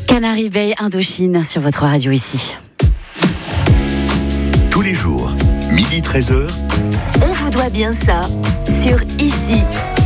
Canary Bay Indochine sur votre radio ici. Tous les jours, 12h-13h. On vous doit bien ça sur ici.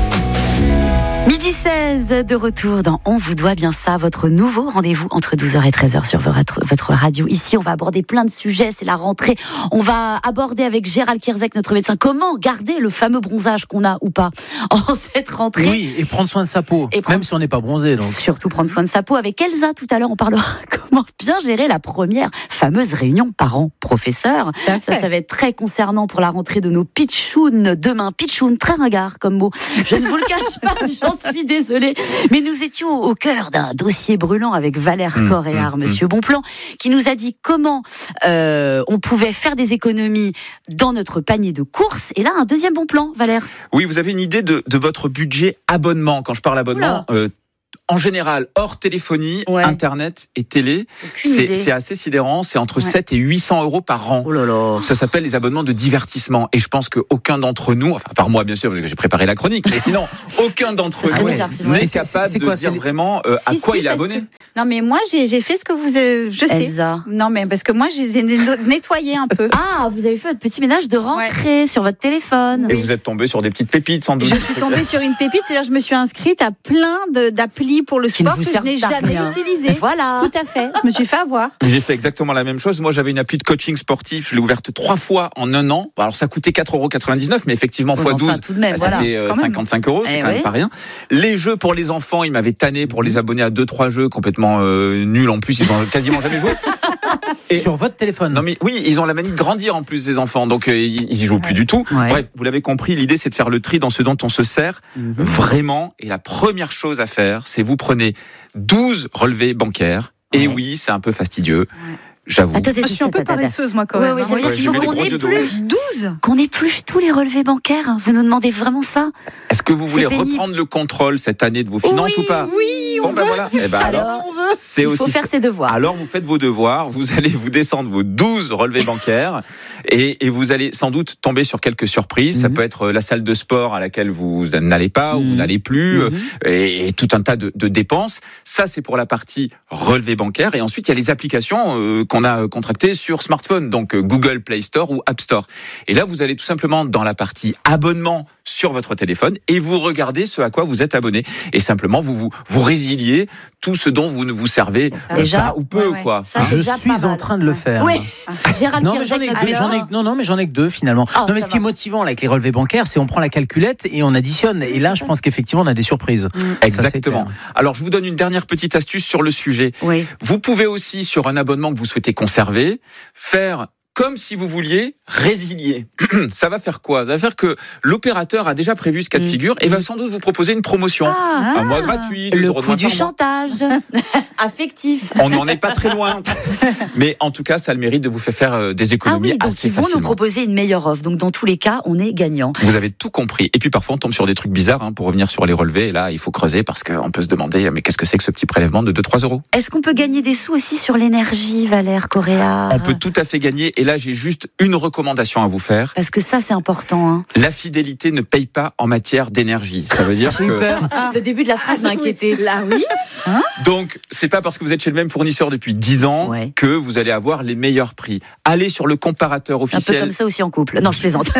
12h16 de retour dans On vous doit bien ça, votre nouveau rendez-vous entre 12h et 13h sur votre radio. Ici, on va aborder plein de sujets, c'est la rentrée. On va aborder avec Gérald Kierzek, notre médecin, comment garder le fameux bronzage qu'on a ou pas en cette rentrée. Oui, et prendre soin de sa peau, même si on n'est pas bronzé. Donc. Surtout prendre soin de sa peau. Avec Elsa, tout à l'heure, on parlera comment bien gérer la première fameuse réunion parents-professeurs. Ça va être très concernant pour la rentrée de nos pitchouns demain. Pitchoun, très ringard comme mot. Je ne vous le cache pas, j'en suis désolée. Mais nous étions au cœur d'un dossier brûlant avec Valère Coréard, Monsieur Bonplan, qui nous a dit comment on pouvait faire des économies dans notre panier de courses. Et là, un deuxième bon plan, Valère. Oui, vous avez une idée de votre budget abonnement. Quand je parle abonnement, en général, hors téléphonie, Internet et télé, c'est assez sidérant. C'est entre 7 et 800 euros par an. Oh là là. Ça s'appelle les abonnements de divertissement. Et je pense qu'aucun d'entre nous, enfin, à part moi bien sûr, parce que j'ai préparé la chronique, mais sinon, aucun d'entre nous n'est capable de dire vraiment à quoi il est abonné. Non, mais moi, j'ai fait ce que vous... je sais. Elsa. Non, mais parce que moi, j'ai nettoyé un peu. Ah, vous avez fait votre petit ménage de rentrée sur votre téléphone. Et vous êtes tombé sur des petites pépites, sans doute. Je suis tombée sur une pépite, c'est-à-dire je me suis inscrite à plein d'applis pour le sport que je n'ai jamais utilisé. Voilà. Tout à fait. Je me suis fait avoir. J'ai fait exactement la même chose. Moi, j'avais une appli de coaching sportif. Je l'ai ouverte 3 fois en un an. Alors, ça coûtait 4,99 €, mais effectivement, x 12, tout de même, ça fait 55 €. C'est quand même pas rien. Les jeux pour les enfants, ils m'avaient tanné pour les abonner à 2-3 jeux complètement nuls en plus. Ils ont quasiment jamais joué. Et sur votre téléphone. Non mais oui, ils ont la manie de grandir en plus, ces enfants, donc ils y jouent plus du tout. Bref, vous l'avez compris, l'idée c'est de faire le tri dans ce dont on se sert vraiment. Et la première chose à faire, c'est vous prenez 12 relevés bancaires. Et oui, c'est un peu fastidieux. J'avoue. Je suis un peu paresseuse, moi, quand même. Oui, il faut qu'on épluche 12. Qu'on épluche tous les relevés bancaires. Vous nous demandez vraiment ça? Est-ce que vous voulez reprendre le contrôle cette année de vos finances ou pas? Oui, on veut. Voilà. Et alors, on veut. C'est il faut faire ses devoirs. Alors, vous faites vos devoirs. Vous allez vous descendre vos 12 relevés bancaires et vous allez sans doute tomber sur quelques surprises. Ça peut être la salle de sport à laquelle vous n'allez pas ou vous n'allez plus et tout un tas de dépenses. Ça, c'est pour la partie relevé bancaire. Et ensuite, il y a les applications qu'on a contractées sur smartphone, donc Google Play Store ou App Store. Et là, vous allez tout simplement dans la partie abonnement sur votre téléphone et vous regardez ce à quoi vous êtes abonné. Et simplement, vous résiliez tout ce dont vous ne vous servez pas ou peu, quoi. Ça, je suis en train de le faire. Oui. Gérald Non, mais j'en ai que deux finalement. Non, mais ce qui est motivant là, avec les relevés bancaires, c'est on prend la calculette et on additionne. Et là, je pense qu'effectivement, on a des surprises. Exactement. Alors, je vous donne une dernière petite astuce sur le sujet. Oui. Vous pouvez aussi, sur un abonnement que vous souhaitez conserver, faire comme si vous vouliez résilier. Ça va faire quoi? Ça va faire que l'opérateur a déjà prévu ce cas de figure et va sans doute vous proposer une promotion. Un mois gratuit, 2 le € de coup moins du par mois. chantage affectif. On n'en est pas très loin. Mais en tout cas, ça a le mérite de vous faire des économies donc assez ils vont facilement. nous proposer une meilleure offre. Donc dans tous les cas, on est gagnant. Vous avez tout compris. Et puis parfois, on tombe sur des trucs bizarres pour revenir sur les relevés. Et là, il faut creuser parce qu'on peut se demander mais qu'est-ce que c'est que ce petit prélèvement de 2-3 €? Est-ce qu'on peut gagner des sous aussi sur l'énergie, Valère Coréard? On peut tout à fait gagner. Et là, j'ai juste une recommandation à vous faire. Parce que ça, c'est important. Hein. La fidélité ne paye pas en matière d'énergie. Ça veut dire J'ai eu peur. Le début de la phrase m'a inquiété. Là, oui. Donc, c'est pas parce que vous êtes chez le même fournisseur depuis 10 ans que vous allez avoir les meilleurs prix. Allez sur le comparateur officiel. Un peu comme ça aussi en couple. Non, je plaisante.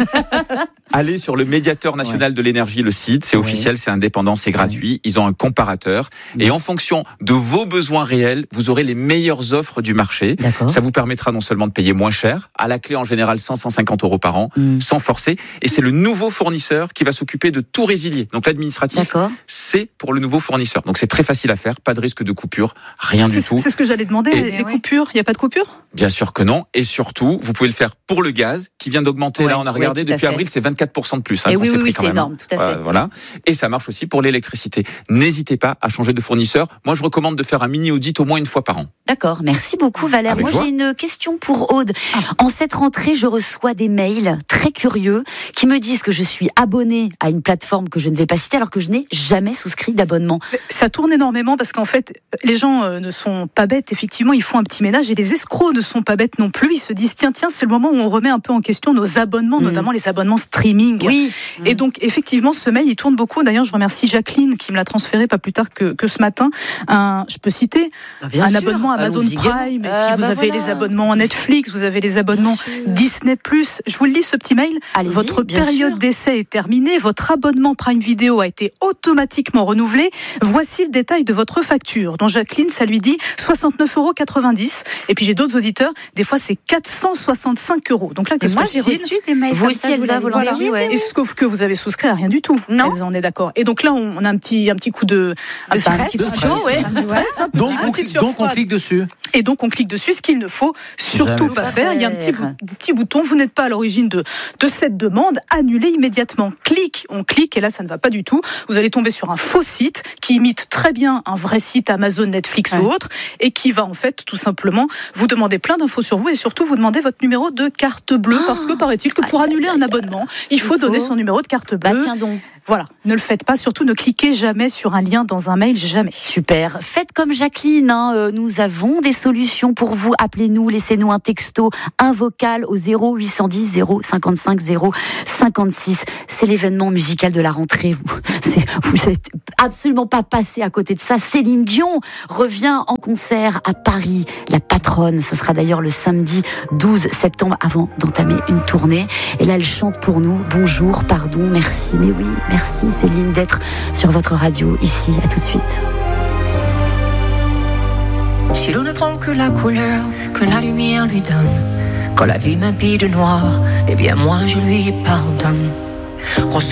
Allez sur le médiateur national de l'énergie, le site. C'est officiel, c'est indépendant, c'est gratuit. Ils ont un comparateur. Et en fonction de vos besoins réels, vous aurez les meilleures offres du marché. Ça vous permettra non seulement de payer moins cher, à la clé en général 150 € par an, sans forcer. Et c'est le nouveau fournisseur qui va s'occuper de tout résilier. Donc l'administratif, c'est pour le nouveau fournisseur. Donc c'est très facile à faire, pas de risque de coupure, rien du tout. C'est ce que j'allais demander, les coupures, il n'y a pas de coupure? Bien sûr que non. Et surtout, vous pouvez le faire pour le gaz, qui vient d'augmenter. Là, on a regardé, depuis avril, c'est 24% de plus. Et oui, c'est énorme, tout à fait. Voilà. Et ça marche aussi pour l'électricité. N'hésitez pas à changer de fournisseur. Moi, je recommande de faire un mini-audit au moins une fois par an. D'accord, merci beaucoup Valère. Avec Moi joie. j'ai une question pour Aude. En cette rentrée, je reçois des mails très curieux qui me disent que je suis abonnée à une plateforme que je ne vais pas citer alors que je n'ai jamais souscrit d'abonnement. Ça tourne énormément parce qu'en fait, les gens ne sont pas bêtes. Effectivement, ils font un petit ménage et les escrocs ne sont pas bêtes non plus. Ils se disent tiens, c'est le moment où on remet un peu en question nos abonnements, notamment les abonnements streaming. streaming. Oui. Et donc, effectivement, ce mail, il tourne beaucoup. D'ailleurs, je remercie Jacqueline qui me l'a transféré pas plus tard que ce matin. Je peux citer un abonnement Amazon Prime. Vous avez les abonnements Netflix, vous avez les abonnements Disney+. Je vous le lis, ce petit mail. Allez-y, votre période d'essai est terminée. Votre abonnement Prime Video a été automatiquement renouvelé. Voici le détail de votre facture. Donc, Jacqueline, ça lui dit 69,90 €. Et puis, j'ai d'autres auditeurs. Des fois, c'est 465 €. Donc là, que moi, j'ai reçu des mails. Vous aussi, Elsa, vous l'avez dit, Et sauf que vous avez souscrit à rien du tout. Non. On est d'accord. Et donc là, on a un petit coup de stress. Donc, on clique dessus. Et donc, on clique dessus, ce qu'il ne faut surtout pas faire. Il y a un petit bouton. Vous n'êtes pas à l'origine de cette demande. Annulez immédiatement. On clique, et là, ça ne va pas du tout. Vous allez tomber sur un faux site qui imite très bien un vrai site Amazon, Netflix ou autre, et qui va en fait tout simplement vous demander plein d'infos sur vous et surtout vous demander votre numéro de carte bleue, parce que paraît-il que pour annuler un abonnement, il faut donner son numéro de carte bleue. Tiens donc. Voilà, ne le faites pas, surtout ne cliquez jamais sur un lien dans un mail, jamais. Super, faites comme Jacqueline, nous avons des solutions pour vous, appelez-nous, laissez-nous un texto, un vocal au 0810 055 056, c'est l'événement musical de la rentrée, vous n'êtes absolument pas passé à côté de ça. Céline Dion revient en concert à Paris, la patronne, ce sera d'ailleurs le samedi 12 septembre avant d'entamer une tournée, et là elle chante pour nous, bonjour, pardon, merci, mais oui, merci Céline d'être sur votre radio ici, à tout de suite. Si l'on ne prend que la couleur que la lumière lui donne, quand la vie m'habille de noir, eh bien moi je lui pardonne.